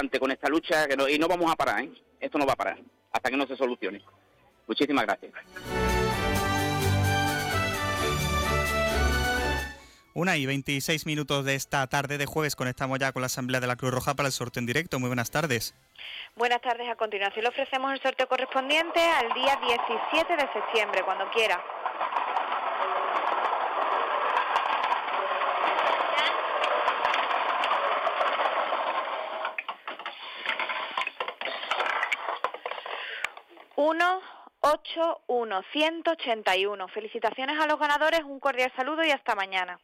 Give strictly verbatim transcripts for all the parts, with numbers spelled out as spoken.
adelante con esta lucha que no, y no vamos a parar, ¿eh? Esto no va a parar hasta que no se solucione. Muchísimas gracias. Una y veintiséis minutos de esta tarde de jueves conectamos ya con la Asamblea de la Cruz Roja para el sorteo en directo. Muy buenas tardes. Buenas tardes. A continuación le ofrecemos el sorteo correspondiente al día diecisiete de septiembre, cuando quiera. uno ocho uno ciento ochenta y uno. Felicitaciones a los ganadores, un cordial saludo y hasta mañana.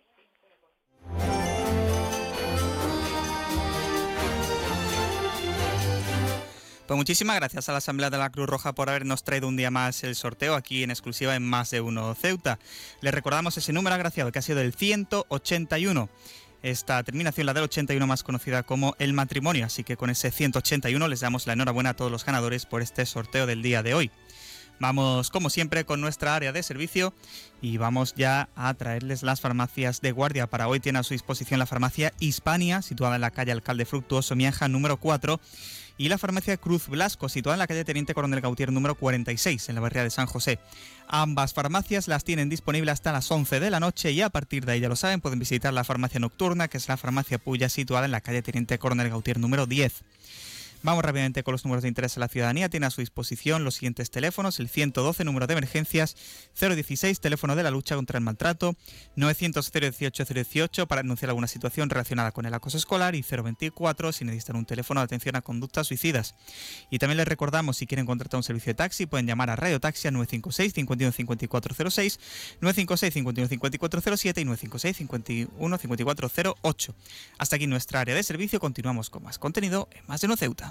Pues muchísimas gracias a la Asamblea de la Cruz Roja por habernos traído un día más el sorteo aquí en exclusiva en Más de Uno Ceuta. Les recordamos ese número agraciado que ha sido el ciento ochenta y uno. Esta terminación, la del ochenta y uno, más conocida como el matrimonio. Así que con ese ciento ochenta y uno les damos la enhorabuena a todos los ganadores por este sorteo del día de hoy. Vamos, como siempre, con nuestra área de servicio y vamos ya a traerles las farmacias de guardia. Para hoy tiene a su disposición la farmacia Hispania, situada en la calle Alcalde Fructuoso Mianja, número cuatro, y la farmacia Cruz Blasco, situada en la calle Teniente Coronel Gautier, número cuarenta y seis, en la barriada de San José. Ambas farmacias las tienen disponibles hasta las once de la noche y a partir de ahí, ya lo saben, pueden visitar la farmacia nocturna, que es la farmacia Puya, situada en la calle Teniente Coronel Gautier, número diez. Vamos rápidamente con los números de interés a la ciudadanía. Tiene a su disposición los siguientes teléfonos: el ciento doce, número de emergencias, cero dieciséis, teléfono de la lucha contra el maltrato, novecientos, cero dieciocho, cero dieciocho para denunciar alguna situación relacionada con el acoso escolar, y cero veinticuatro si necesitan un teléfono de atención a conductas suicidas. Y también les recordamos, si quieren contratar un servicio de taxi, pueden llamar a Radio Taxi a nueve cinco seis, cinco uno, cinco cuatro cero seis, nueve cinco seis, cinco uno, cinco cuatro cero siete y nueve cinco seis, cinco uno, cinco cuatro cero ocho. Hasta aquí nuestra área de servicio. Continuamos con más contenido en Más de Uno Ceuta.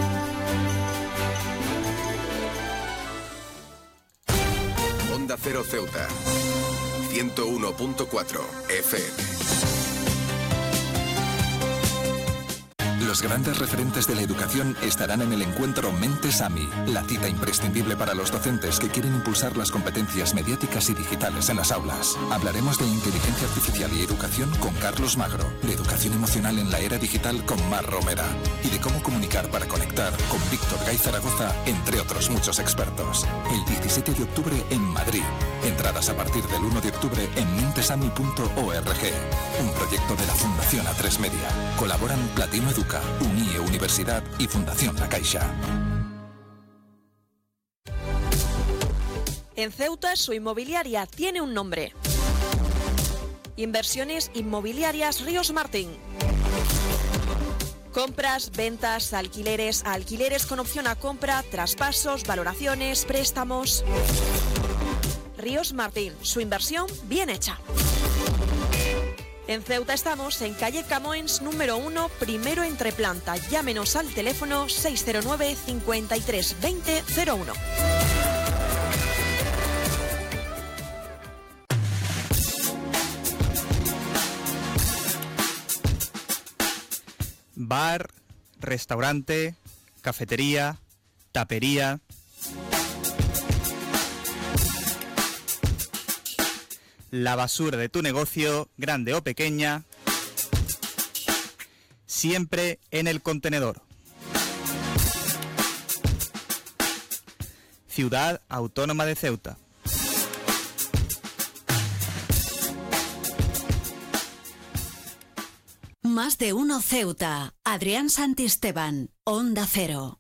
Onda Cero Ceuta, ciento uno punto cuatro F M. Los grandes referentes de la educación estarán en el encuentro Mentes AMI, la cita imprescindible para los docentes que quieren impulsar las competencias mediáticas y digitales en las aulas. Hablaremos de inteligencia artificial y educación con Carlos Magro, de educación emocional en la era digital con Mar Romera y de cómo comunicar para conectar con Víctor Gay Zaragoza, entre otros muchos expertos. El diecisiete de octubre en Madrid. Entradas a partir del uno de octubre en mentesami punto org. Un proyecto de la Fundación A tres Media. Colaboran Platino Educa, UNIE Universidad y Fundación La Caixa. En Ceuta, su inmobiliaria tiene un nombre: Inversiones Inmobiliarias Ríos Martín. Compras, ventas, alquileres, alquileres con opción a compra, traspasos, valoraciones, préstamos. Ríos Martín, su inversión bien hecha. En Ceuta estamos en calle Camoens número uno, primero entreplanta. Llámenos al teléfono seis cero nueve, cincuenta y tres, veinte, cero uno. Bar, restaurante, cafetería, tapería. La basura de tu negocio, grande o pequeña, siempre en el contenedor. Ciudad Autónoma de Ceuta. Más de Uno Ceuta. Adrián Santisteban, Onda Cero.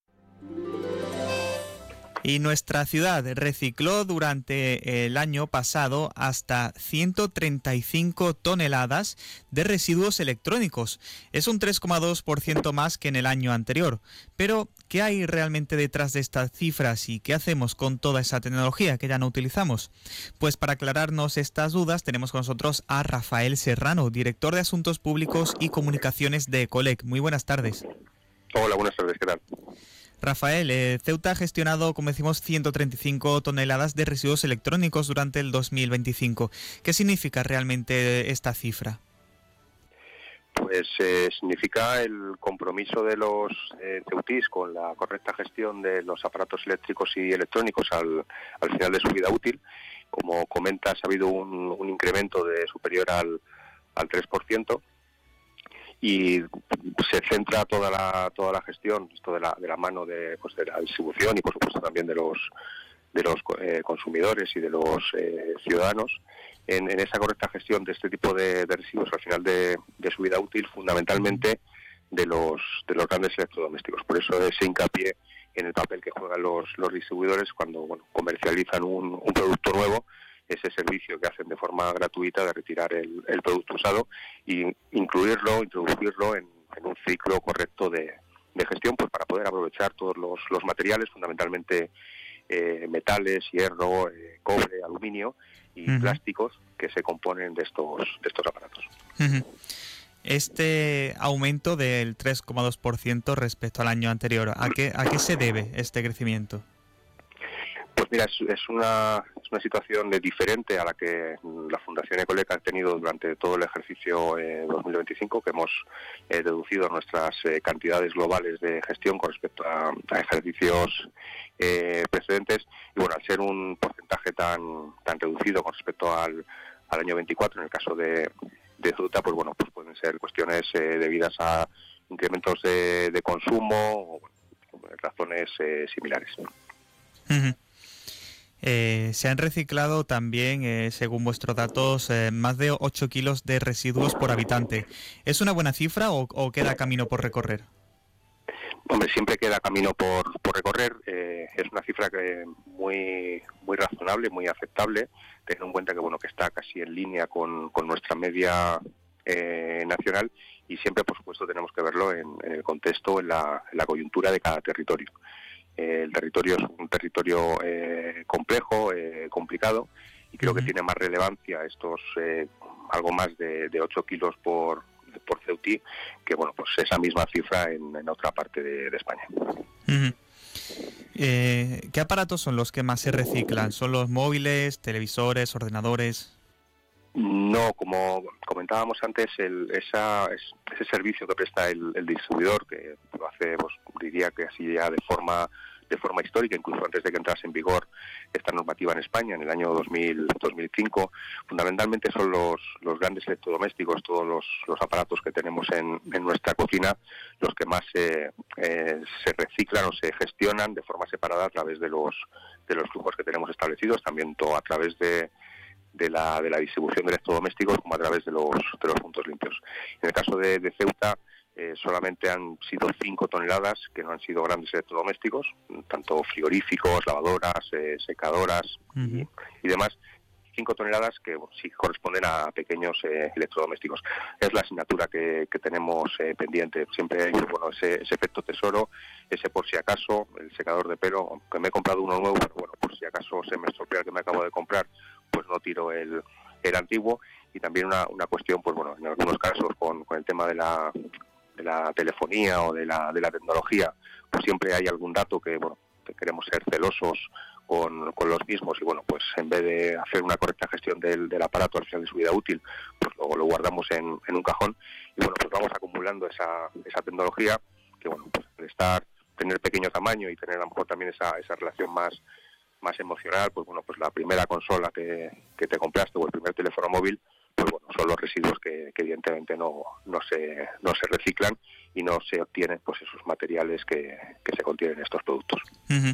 Y nuestra ciudad recicló durante el año pasado hasta ciento treinta y cinco toneladas de residuos electrónicos. Es un tres coma dos por ciento más que en el año anterior. Pero, ¿qué hay realmente detrás de estas cifras y qué hacemos con toda esa tecnología que ya no utilizamos? Pues para aclararnos estas dudas tenemos con nosotros a Rafael Serrano, director de Asuntos Públicos y Comunicaciones de Ecolec. Muy buenas tardes. Hola, buenas tardes, ¿qué tal? Rafael, eh, Ceuta ha gestionado, como decimos, ciento treinta y cinco toneladas de residuos electrónicos durante el dos mil veinticinco. ¿Qué significa realmente esta cifra? Pues eh, significa el compromiso de los eh, ceutís con la correcta gestión de los aparatos eléctricos y electrónicos al, al final de su vida útil. Como comentas, ha habido un, un incremento de superior al, al tres por ciento. y se centra toda la toda la gestión, esto de la de la mano de pues de la distribución y por supuesto también de los de los eh, consumidores y de los eh, ciudadanos en, en esa correcta gestión de este tipo de, de residuos al final de, de su vida útil, fundamentalmente de los de los grandes electrodomésticos. Por eso ese hincapié en el papel que juegan los los distribuidores cuando bueno, comercializan un, un producto nuevo, ese servicio que hacen de forma gratuita de retirar el, el producto usado y incluirlo, introducirlo en, en un ciclo correcto de, de gestión, pues para poder aprovechar todos los, los materiales, fundamentalmente eh, metales, hierro, eh, cobre, aluminio y uh-huh. plásticos que se componen de estos de estos aparatos. Uh-huh. Este aumento del tres coma dos por ciento respecto al año anterior, ¿a qué a qué se debe este crecimiento? Pues mira, es, es, una, es una situación de diferente a la que la Fundación Ecolec ha tenido durante todo el ejercicio eh, dos mil veinticinco, que hemos eh, reducido nuestras eh, cantidades globales de gestión con respecto a, a ejercicios eh, precedentes. Y bueno, al ser un porcentaje tan tan reducido con respecto al, al año veinticuatro, en el caso de, de Ceuta, pues bueno, pues pueden ser cuestiones eh, debidas a incrementos de, de consumo o bueno, razones eh, similares. Uh-huh. Eh, se han reciclado también, eh, según vuestros datos, eh, más de ocho kilos de residuos por habitante. ¿Es una buena cifra o, o queda camino por recorrer? Hombre, siempre queda camino por, por recorrer. Eh, es una cifra que muy muy razonable, muy aceptable, teniendo en cuenta que bueno que está casi en línea con, con nuestra media eh, nacional y siempre, por supuesto, tenemos que verlo en, en el contexto, en la, en la coyuntura de cada territorio. El territorio es un territorio eh, complejo, eh, complicado, y creo uh-huh. que tiene más relevancia estos eh, algo más de, de ocho kilos por, por Ceutí que bueno pues esa misma cifra en, en otra parte de, de España. Uh-huh. Eh, ¿Qué aparatos son los que más se reciclan? ¿Son los móviles, televisores, ordenadores? No, como comentábamos antes, el, esa, ese servicio que presta el, el distribuidor, que lo hace, pues, diría que así ya de forma de forma histórica, incluso antes de que entrase en vigor esta normativa en España, en el año dos mil, dos mil cinco, fundamentalmente son los, los grandes electrodomésticos, todos los, los aparatos que tenemos en, en nuestra cocina, los que más se, eh, se reciclan o se gestionan de forma separada a través de los, de los flujos que tenemos establecidos, también todo a través de de la de la distribución de electrodomésticos como a través de los de los puntos limpios. En el caso de, de Ceuta eh, solamente han sido cinco toneladas que no han sido grandes electrodomésticos, tanto frigoríficos, lavadoras, eh, secadoras uh-huh. y, y demás. Cinco toneladas que bueno, sí corresponden a pequeños eh, electrodomésticos. Es la asignatura que, que tenemos eh, pendiente. Siempre hay bueno ese, ese efecto tesoro, ese por si acaso, el secador de pelo, aunque me he comprado uno nuevo, pero bueno, por si acaso se me estropea el que me acabo de comprar, pues no tiro el, el antiguo. Y también una, una cuestión, pues bueno, en algunos casos con, con el tema de la, de la telefonía o de la, de la tecnología, pues siempre hay algún dato que, bueno, que queremos ser celosos con, con los mismos y bueno, pues en vez de hacer una correcta gestión del, del aparato al final de su vida útil, pues luego lo guardamos en, en un cajón y bueno, pues vamos acumulando esa, esa tecnología que bueno, pues al estar, tener pequeño tamaño y tener a lo mejor también esa, esa relación más más emocional, pues bueno, pues la primera consola que, que te compraste o el primer teléfono móvil, pues bueno, son los residuos que, que evidentemente no, no se no se reciclan y no se obtienen pues esos materiales que, que se contienen en estos productos. Uh-huh.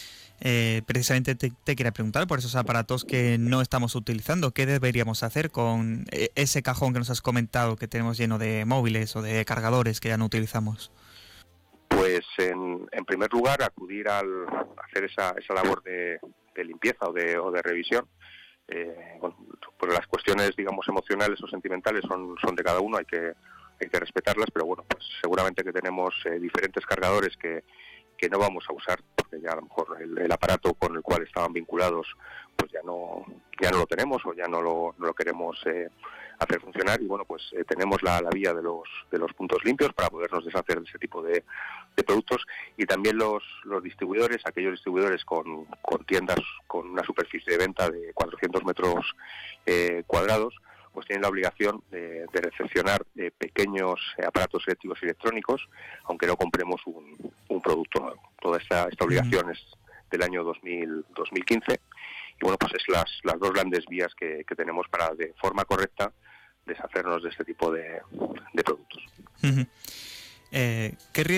Eh, precisamente te, te quería preguntar por esos aparatos que no estamos utilizando, ¿qué deberíamos hacer con ese cajón que nos has comentado que tenemos lleno de móviles o de cargadores que ya no utilizamos? Pues en, en primer lugar acudir al hacer esa, esa labor de, de limpieza o de, o de revisión. Eh, bueno, pues las cuestiones digamos emocionales o sentimentales son, son de cada uno, hay que hay que respetarlas, pero bueno, pues seguramente que tenemos eh, diferentes cargadores que que no vamos a usar porque ya a lo mejor el, el aparato con el cual estaban vinculados pues ya no ya no lo tenemos o ya no lo, no lo queremos eh, hacer funcionar y bueno pues eh, tenemos la, la vía de los de los puntos limpios para podernos deshacer de ese tipo de, de productos y también los los distribuidores, aquellos distribuidores con, con tiendas con una superficie de venta de cuatrocientos metros eh, cuadrados pues tienen la obligación de, de recepcionar eh, pequeños eh, aparatos eléctricos y electrónicos, aunque no compremos un, un producto nuevo. Toda esta, esta obligación es del año dos mil, dos mil quince y bueno, pues es las, las dos grandes vías que, que tenemos para de forma correcta deshacernos de este tipo de, de productos. Uh-huh. Eh, ¿Qué